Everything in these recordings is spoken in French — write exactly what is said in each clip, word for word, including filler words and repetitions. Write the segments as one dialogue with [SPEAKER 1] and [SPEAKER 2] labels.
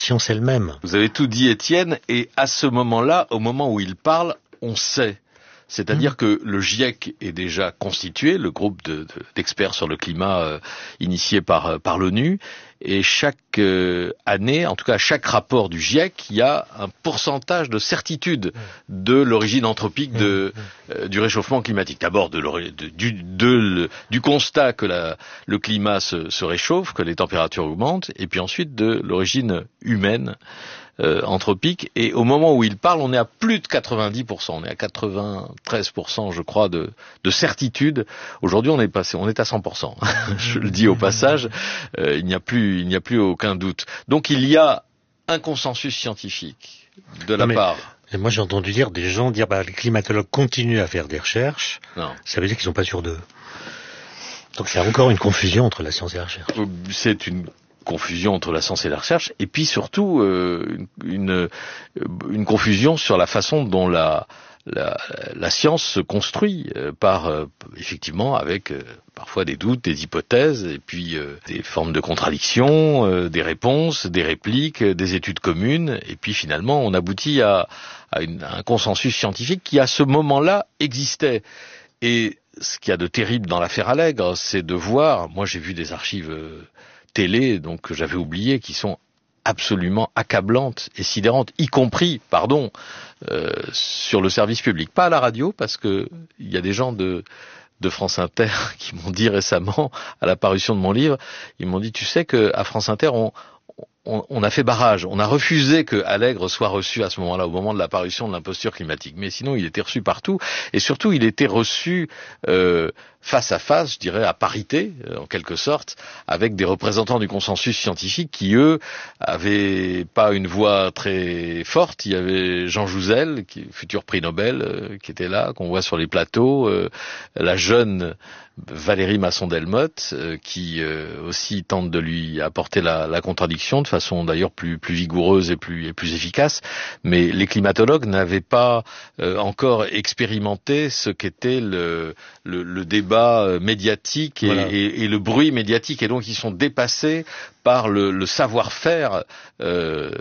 [SPEAKER 1] science elle-même.
[SPEAKER 2] Vous avez tout dit, Étienne, et à ce moment-là, au moment où il parle, on sait. C'est-à-dire mmh. que le GIEC est déjà constitué, le groupe de, de, d'experts sur le climat euh, initié par, par l'ONU, et chaque euh, année, en tout cas chaque rapport du GIEC, il y a un pourcentage de certitude de l'origine anthropique de, euh, du réchauffement climatique. D'abord de, de, du, de, le, du constat que la, le climat se, se réchauffe, que les températures augmentent, et puis ensuite de l'origine humaine. Euh, anthropique, et au moment où il parle, on est à plus de quatre-vingt-dix pour cent, on est à quatre-vingt-treize pour cent, je crois, de, de certitude. Aujourd'hui, on est passé, on est à cent pour cent. Je le dis au passage, euh, il n'y a plus, il n'y a plus aucun doute. Donc, il y a un consensus scientifique de la
[SPEAKER 1] non, mais,
[SPEAKER 2] part.
[SPEAKER 1] Et moi, j'ai entendu dire des gens dire, bah, les climatologues continuent à faire des recherches.
[SPEAKER 2] Non. Ça
[SPEAKER 1] veut dire qu'ils sont pas sûrs d'eux. Donc, c'est encore une confusion entre la science et la recherche.
[SPEAKER 2] C'est une confusion entre la science et la recherche, et puis surtout euh, une, une confusion sur la façon dont la, la, la science se construit, euh, par euh, effectivement avec euh, parfois des doutes, des hypothèses, et puis euh, des formes de contradiction, euh, des réponses, des répliques, euh, des études communes, et puis finalement on aboutit à, à, une, à un consensus scientifique qui à ce moment-là existait. Et ce qu'il y a de terrible dans l'affaire Allègre, c'est de voir, moi j'ai vu des archives euh, télé, donc que j'avais oublié, qui sont absolument accablantes et sidérantes, y compris, pardon, euh, sur le service public, pas à la radio, parce que il y a des gens de de France Inter qui m'ont dit récemment, à la parution de mon livre, ils m'ont dit, tu sais que à France Inter, on On, on a fait barrage, on a refusé que Allègre soit reçu à ce moment-là, au moment de la parution de l'imposture climatique. Mais sinon, il était reçu partout, et surtout, il était reçu euh, face à face, je dirais à parité, euh, en quelque sorte, avec des représentants du consensus scientifique qui, eux, avaient pas une voix très forte. Il y avait Jean Jouzel, qui futur prix Nobel, euh, qui était là, qu'on voit sur les plateaux, euh, la jeune Valérie Masson-Delmotte, euh, qui euh, aussi tente de lui apporter la, la contradiction, de façon d'ailleurs plus, plus vigoureuse et plus, et plus efficace. Mais les climatologues n'avaient pas euh, encore expérimenté ce qu'était le, le, le débat médiatique et, voilà. et, et le bruit médiatique. Et donc ils sont dépassés par le, le savoir-faire euh,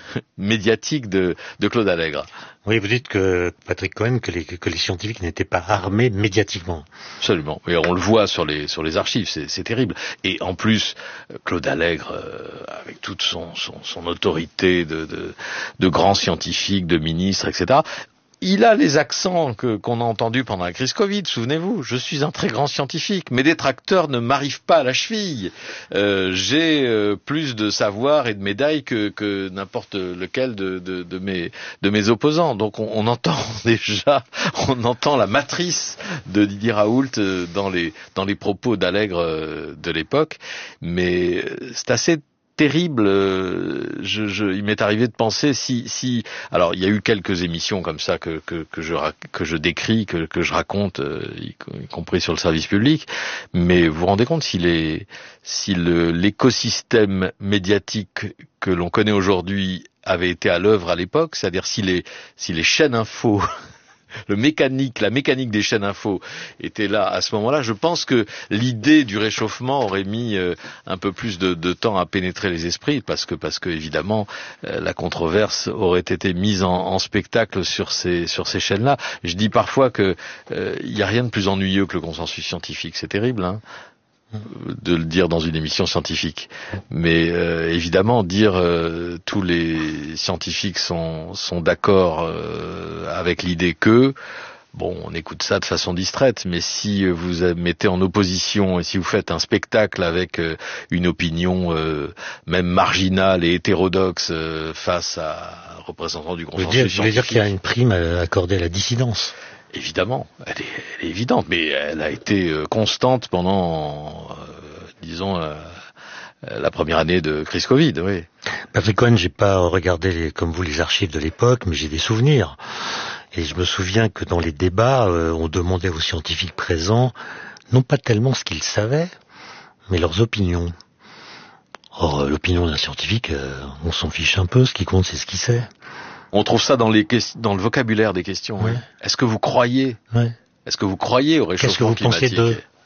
[SPEAKER 2] médiatique de, de Claude Allègre.
[SPEAKER 1] Oui, vous dites que, Patrick Cohen, que les, que les scientifiques n'étaient pas armés médiatiquement.
[SPEAKER 2] Absolument. Et on le voit sur les, sur les archives, c'est, c'est terrible. Et en plus, Claude Allègre, euh, avec toute son, son, son autorité de, de, de grand scientifique, de ministre, et cetera, il a les accents que, qu'on a entendus pendant la crise Covid, souvenez-vous. Je suis un très grand scientifique. Mes détracteurs ne m'arrivent pas à la cheville. Euh, j'ai euh, plus de savoir et de médailles que, que n'importe lequel de, de, de, mes, de mes opposants. Donc on, on entend déjà, on entend la matrice de Didier Raoult dans les, dans les propos d'Allègre de l'époque. Mais c'est assez terrible. Je, je, il m'est arrivé de penser si, si, alors il y a eu quelques émissions comme ça que que, que je que je décris, que que je raconte, y, y compris sur le service public. Mais vous vous rendez compte si les, si le, l'écosystème médiatique que l'on connaît aujourd'hui avait été à l'œuvre à l'époque, c'est-à-dire si les, si les chaînes info le mécanique, la mécanique des chaînes info était là à ce moment-là, je pense que l'idée du réchauffement aurait mis euh, un peu plus de, de temps à pénétrer les esprits, parce que, parce que évidemment, euh, la controverse aurait été mise en, en spectacle sur ces, sur ces chaînes-là. Je dis parfois que euh, il n'y a rien de plus ennuyeux que le consensus scientifique. C'est terrible, hein, de le dire dans une émission scientifique, mais euh, évidemment dire euh, tous les scientifiques sont sont d'accord euh, avec l'idée que, bon, on écoute ça de façon distraite, mais si vous mettez en opposition et si vous faites un spectacle avec euh, une opinion euh, même marginale et hétérodoxe euh, face à un représentant du consensus scientifique,
[SPEAKER 1] vous voulez dire qu'il y a une prime accordée à la dissidence?
[SPEAKER 2] Évidemment, elle est, elle est évidente, mais elle a été constante pendant, euh, disons, euh, la première année de crise Covid, oui.
[SPEAKER 1] Patrick Cohen, j'ai pas regardé les, comme vous les archives de l'époque, mais j'ai des souvenirs. Et je me souviens que dans les débats, euh, on demandait aux scientifiques présents, non pas tellement ce qu'ils savaient, mais leurs opinions. Or, l'opinion d'un scientifique, euh, on s'en fiche un peu, ce qui compte c'est ce qu'il sait.
[SPEAKER 2] On trouve ça dans les dans le vocabulaire des questions.
[SPEAKER 1] Ouais.
[SPEAKER 2] Oui. Est-ce que vous croyez
[SPEAKER 1] ouais.
[SPEAKER 2] Est-ce que vous croyez au réchauffement climatique ?
[SPEAKER 1] Qu'est-ce que vous pensez d'eux ?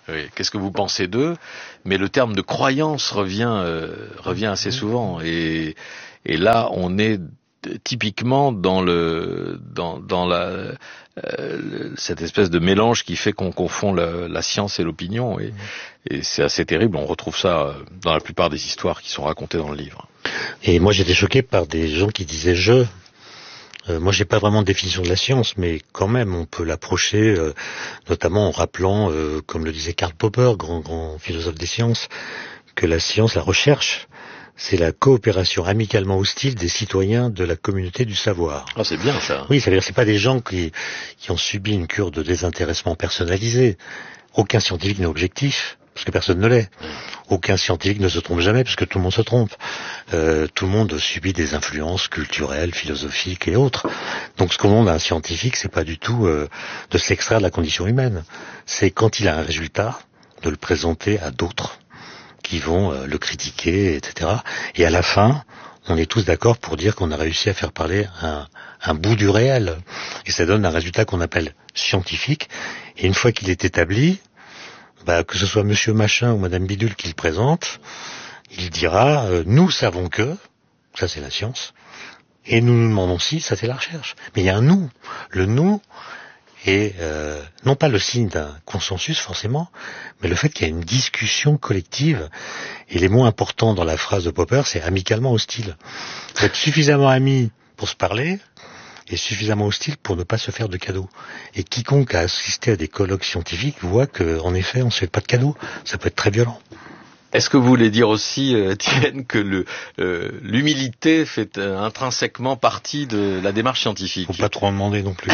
[SPEAKER 2] oui. Qu'est-ce que vous pensez d'eux? Mais le terme de croyance revient euh, revient assez souvent. Et, et là, on est typiquement dans le dans dans la euh, cette espèce de mélange qui fait qu'on confond la, la science et l'opinion. Et, et c'est assez terrible. On retrouve ça dans la plupart des histoires qui sont racontées dans le livre.
[SPEAKER 1] Et moi, j'étais choqué par des gens qui disaient je. Euh, moi, j'ai pas vraiment de définition de la science, mais quand même, on peut l'approcher, euh, notamment en rappelant, euh, comme le disait Karl Popper, grand grand philosophe des sciences, que la science, la recherche, c'est la coopération amicalement hostile des citoyens de la communauté du savoir.
[SPEAKER 2] Ah, c'est bien ça.
[SPEAKER 1] Oui, c'est-à-dire, c'est pas des gens qui qui ont subi une cure de désintéressement personnalisé. Aucun scientifique n'est objectif, parce que personne ne l'est. Aucun scientifique ne se trompe jamais, parce que tout le monde se trompe. Euh, tout le monde subit des influences culturelles, philosophiques et autres. Donc ce qu'on demande à un scientifique, c'est pas du tout euh, de s'extraire de la condition humaine. C'est quand il a un résultat, de le présenter à d'autres qui vont euh, le critiquer, et cetera. Et à la fin, on est tous d'accord pour dire qu'on a réussi à faire parler un, un bout du réel. Et ça donne un résultat qu'on appelle scientifique. Et une fois qu'il est établi, bah, que ce soit Monsieur Machin ou Madame Bidule qui le présente, il dira euh, nous savons que, ça c'est la science, et nous nous demandons si, ça c'est la recherche. Mais il y a un nous. Le nous est euh, non pas le signe d'un consensus forcément, mais le fait qu'il y a une discussion collective. Et les mots importants dans la phrase de Popper, c'est amicalement hostile. Vous êtes suffisamment amis pour se parler, et suffisamment hostile pour ne pas se faire de cadeaux. Et quiconque a assisté à des colloques scientifiques voit qu'en effet, on ne se fait pas de cadeaux. Ça peut être très violent.
[SPEAKER 2] Est-ce que vous voulez dire aussi, euh, Étienne, que le, euh, l'humilité fait euh, intrinsèquement partie de la démarche scientifique?
[SPEAKER 1] Faut pas trop en demander non plus.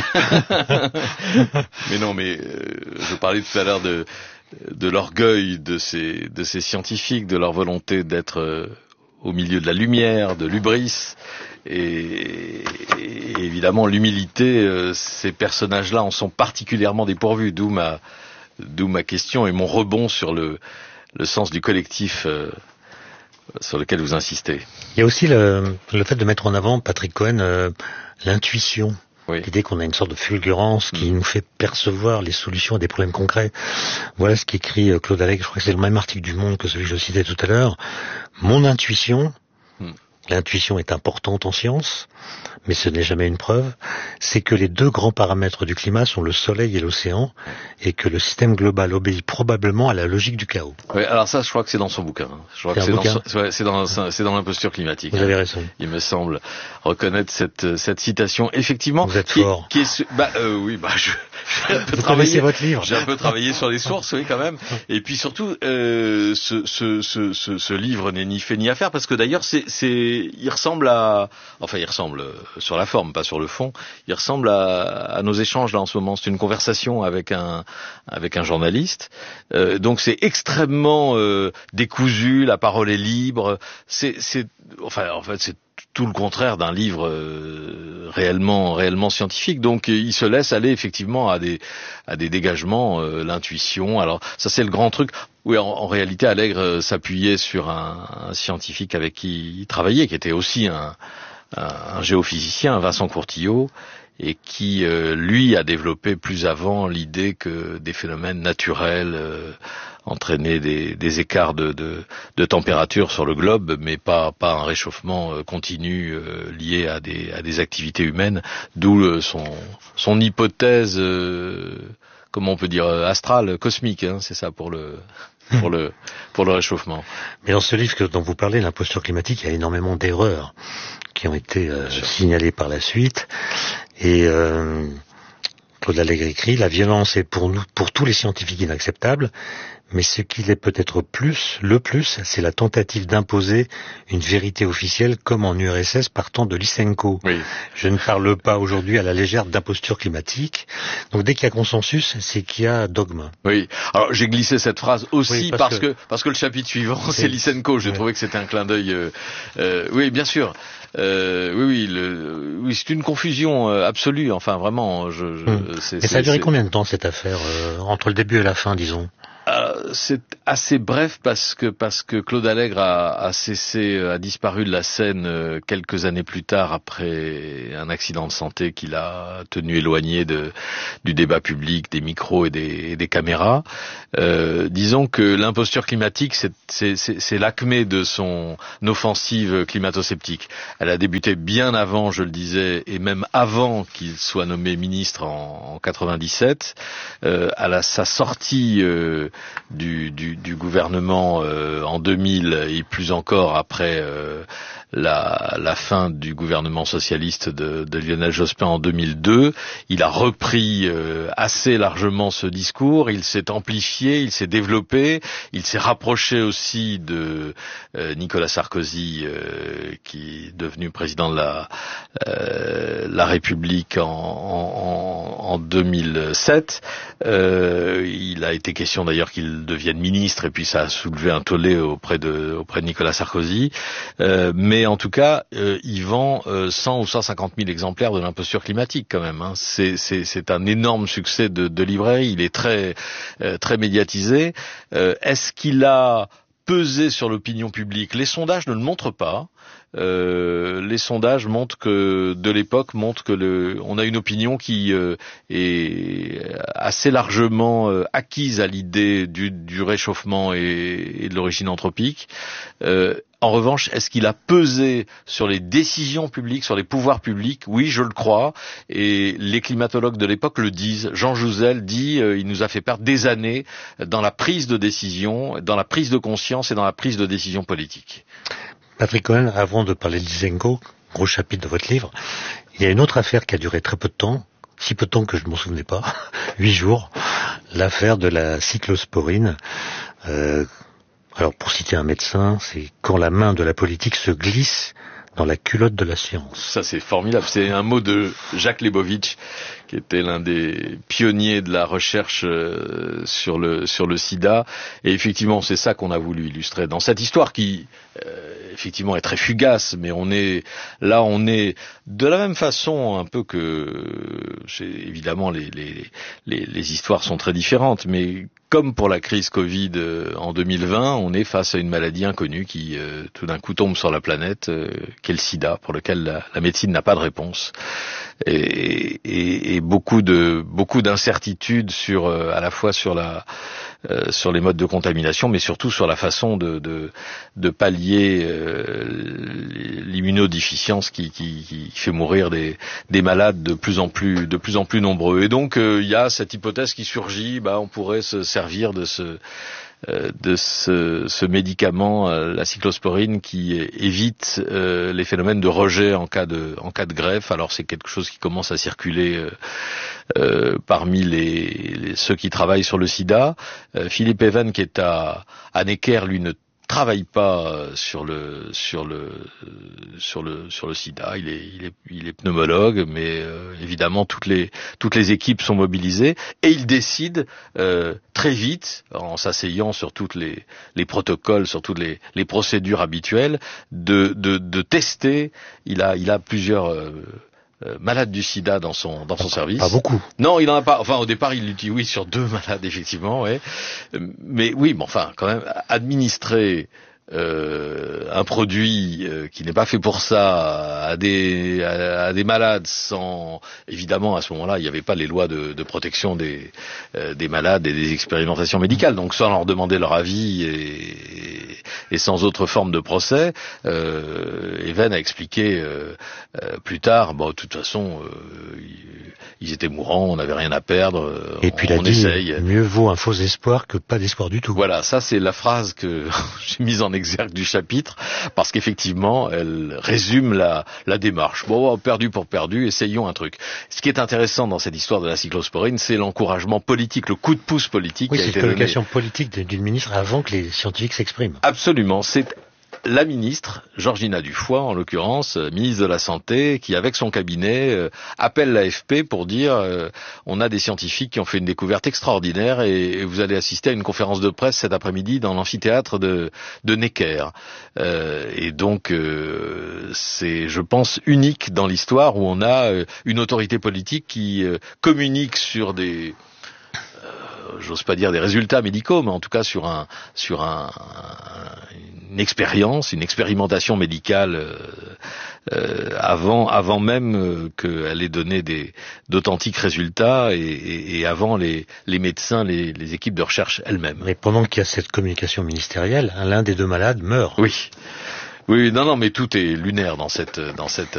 [SPEAKER 2] Mais non, mais euh, je parlais tout à l'heure de, de l'orgueil de ces, de ces scientifiques, de leur volonté d'être euh, au milieu de la lumière, de l'hubris. Et, et évidemment, l'humilité, euh, ces personnages-là en sont particulièrement dépourvus, d'où ma, d'où ma question et mon rebond sur le, le sens du collectif euh, sur lequel vous insistez.
[SPEAKER 1] Il y a aussi le, le fait de mettre en avant, Patrick Cohen, euh, l'intuition. Oui. L'idée qu'on a une sorte de fulgurance qui mmh. nous fait percevoir les solutions à des problèmes concrets. Voilà ce qu'écrit Claude Allègre, je crois que c'est le même article du Monde que celui que je citais tout à l'heure. Mon intuition, mmh. l'intuition est importante en science, mais ce n'est jamais une preuve, c'est que les deux grands paramètres du climat sont le soleil et l'océan, et que le système global obéit probablement à la logique du chaos.
[SPEAKER 2] Oui, alors ça, je crois que c'est dans son bouquin. Je crois
[SPEAKER 1] c'est
[SPEAKER 2] que c'est
[SPEAKER 1] bouquin.
[SPEAKER 2] dans, son, ouais, c'est dans, c'est dans l'imposture climatique.
[SPEAKER 1] Vous avez raison.
[SPEAKER 2] Il me semble reconnaître cette, cette citation. Effectivement.
[SPEAKER 1] Vous êtes
[SPEAKER 2] qui,
[SPEAKER 1] fort.
[SPEAKER 2] Qui est, bah, euh, oui, bah, je, j'ai un peu
[SPEAKER 1] Vous
[SPEAKER 2] travaillé.
[SPEAKER 1] votre livre.
[SPEAKER 2] J'ai un peu travaillé sur les sources, oui, quand même. Et puis surtout, euh, ce, ce, ce, ce, ce livre n'est ni fait ni à faire, parce que d'ailleurs, c'est, c'est, il ressemble à, enfin, il ressemble sur la forme, pas sur le fond. Il ressemble à, à nos échanges là en ce moment. C'est une conversation avec un, avec un journaliste. Euh, donc c'est extrêmement euh, décousu. La parole est libre. C'est, c'est, enfin, en fait, c'est tout le contraire d'un livre euh, réellement, réellement scientifique. Donc il se laisse aller effectivement à des, à des dégagements, euh, l'intuition. Alors ça c'est le grand truc. Oui, en, en réalité, Allègre s'appuyait sur un, un scientifique avec qui il travaillait, qui était aussi un, un, un géophysicien, Vincent Courtillot, et qui, euh, lui, a développé plus avant l'idée que des phénomènes naturels euh, entraînaient des, des écarts de, de, de température sur le globe, mais pas, pas un réchauffement euh, continu euh, lié à des, à des activités humaines, d'où euh, son, son hypothèse, euh, comment on peut dire, astrale, cosmique, hein, c'est ça pour le... pour le pour le réchauffement.
[SPEAKER 1] Mais dans ce livre que, dont vous parlez, l'imposture climatique, il y a énormément d'erreurs qui ont été euh, signalées par la suite. Et euh, Claude Allègre écrit: la violence est pour nous, pour tous les scientifiques, inacceptable. Mais ce qu'il est peut-être plus, le plus, c'est la tentative d'imposer une vérité officielle comme en U R S S partant de Lysenko.
[SPEAKER 2] Oui.
[SPEAKER 1] Je ne parle pas aujourd'hui à la légère d'imposture climatique. Donc dès qu'il y a consensus, c'est qu'il y a dogme.
[SPEAKER 2] Oui. Alors j'ai glissé cette phrase aussi oui, parce, parce que... que parce que le chapitre suivant c'est Lysenko. J'ai oui. trouvé que c'était un clin d'œil. Euh, euh, oui, bien sûr. Euh, oui, oui, le, oui, c'est une confusion euh, absolue. Enfin, vraiment. Je, je,
[SPEAKER 1] hum.
[SPEAKER 2] c'est,
[SPEAKER 1] Et ça a duré combien de temps cette affaire euh, entre le début et la fin, disons?
[SPEAKER 2] Euh, c'est assez bref parce que parce que Claude Allègre a, a cessé, a disparu de la scène quelques années plus tard après un accident de santé qui l'a tenu éloigné de du débat public, des micros et des, et des caméras. Euh, disons que l'imposture climatique, c'est, c'est, c'est, c'est l'acmé de son offensive climato-sceptique. Elle a débuté bien avant, je le disais, et même avant qu'il soit nommé ministre en, en quatre-vingt-dix-sept. Euh, à la, sa sortie euh, du, du, du gouvernement euh, en deux mille et plus encore après euh, la, la fin du gouvernement socialiste de, de Lionel Jospin en deux mille deux, il a repris euh, assez largement ce discours, il s'est amplifié, il s'est développé, il s'est rapproché aussi de euh, Nicolas Sarkozy euh, qui est devenu président de la, euh, la République en, en, en deux mille sept. Euh, il a été question d'ailleurs qu'il devienne ministre et puis ça a soulevé un tollé auprès de, auprès de Nicolas Sarkozy. Euh, mais en tout cas, euh, il vend euh, cent ou cent cinquante mille exemplaires de l'imposture climatique quand même. Hein. C'est, c'est, c'est un énorme succès de, de librairie. Il est très, euh, très médiatisé. Euh, est-ce qu'il a pesé sur l'opinion publique? Les sondages ne le montrent pas. Euh, les sondages montrent que de l'époque montrent que le, on a une opinion qui euh, est assez largement euh, acquise à l'idée du, du réchauffement et, et de l'origine anthropique. Euh, En revanche, est-ce qu'il a pesé sur les décisions publiques, sur les pouvoirs publics? Oui, je le crois. Et les climatologues de l'époque le disent. Jean Jouzel dit euh, il nous a fait perdre des années dans la prise de décision, dans la prise de conscience et dans la prise de décision politique.
[SPEAKER 1] Patrick Cohen, avant de parler de Lysenko, gros chapitre de votre livre, il y a une autre affaire qui a duré très peu de temps, si peu de temps que je ne m'en souvenais pas, huit jours, l'affaire de la cyclosporine. Euh, Alors, pour citer un médecin, c'est quand la main de la politique se glisse dans la culotte de la science.
[SPEAKER 2] Ça, c'est formidable. C'est un mot de Jacques Lebovitch, qui était l'un des pionniers de la recherche euh, sur le sur le sida. Et effectivement, c'est ça qu'on a voulu illustrer dans cette histoire qui, euh, effectivement, est très fugace. Mais on est là, on est de la même façon, un peu que, évidemment, les les les, les histoires sont très différentes, mais comme pour la crise Covid euh, en deux mille vingt, on est face à une maladie inconnue qui euh, tout d'un coup tombe sur la planète, euh, qu'est le sida, pour lequel la, la médecine n'a pas de réponse. Et, et, et beaucoup de beaucoup d'incertitudes sur euh, à la fois sur la euh, sur les modes de contamination, mais surtout sur la façon de de, de pallier euh, l'immunodéficience qui, qui, qui fait mourir des, des malades de plus en plus de plus en plus nombreux. Et donc il euh, y a cette hypothèse qui surgit, bah on pourrait se servir de ce de ce, ce médicament, la cyclosporine, qui évite euh, les phénomènes de rejet en cas de en cas de greffe. Alors c'est quelque chose qui commence à circuler euh, euh, parmi les, les ceux qui travaillent sur le sida. Euh, Philippe Even, qui est à, à Necker, lui ne travaille pas sur le sur le sur le sur le sida. Il est il est il est pneumologue, mais euh, évidemment toutes les toutes les équipes sont mobilisées et il décide euh, très vite, en s'asseyant sur toutes les les protocoles, sur toutes les les procédures habituelles, de de de tester. Il a il a plusieurs euh, Euh, malade du sida dans son dans son service.
[SPEAKER 1] Pas beaucoup.
[SPEAKER 2] Non, il en a pas. Enfin, au départ, il dit oui sur deux malades, effectivement, ouais. Mais oui, mais enfin, quand même, administrer euh, un produit euh, qui n'est pas fait pour ça à des à, à des malades, sans évidemment à ce moment-là, il n'y avait pas les lois de, de protection des euh, des malades et des expérimentations médicales, donc sans leur demander leur avis et, et sans autre forme de procès. Euh, Even a expliqué euh, euh, plus tard, bon, de toute façon, euh, ils étaient mourants, on n'avait rien à perdre.
[SPEAKER 1] Et puis il a dit, essaye. Mieux vaut un faux espoir que pas d'espoir du tout.
[SPEAKER 2] Voilà, ça c'est la phrase que j'ai mise en exergue du chapitre, parce qu'effectivement, elle résume la, la démarche. Bon, perdu pour perdu, essayons un truc. Ce qui est intéressant dans cette histoire de la cyclosporine, c'est l'encouragement politique, le coup de pouce politique.
[SPEAKER 1] Oui,
[SPEAKER 2] qui a
[SPEAKER 1] c'est
[SPEAKER 2] été
[SPEAKER 1] la communication
[SPEAKER 2] donné.
[SPEAKER 1] politique d'une ministre avant que les scientifiques s'expriment.
[SPEAKER 2] Absolument, c'est la ministre, Georgina Dufoy en l'occurrence, ministre de la Santé, qui avec son cabinet euh, appelle l'A F P pour dire euh, on a des scientifiques qui ont fait une découverte extraordinaire et, et vous allez assister à une conférence de presse cet après-midi dans l'amphithéâtre de, de Necker. Euh, et donc euh, c'est, je pense, unique dans l'histoire où on a euh, une autorité politique qui euh, communique sur des j'ose pas dire des résultats médicaux, mais en tout cas sur un, sur un, un une expérience, une expérimentation médicale euh, euh, avant, avant même euh, qu'elle ait donné des, d'authentiques résultats et, et, et avant les, les médecins, les, les équipes de recherche elles-mêmes.
[SPEAKER 1] Mais pendant qu'il y a cette communication ministérielle, l'un des deux malades meurt.
[SPEAKER 2] Oui. Oui, non, non, mais tout est lunaire dans cette, dans cette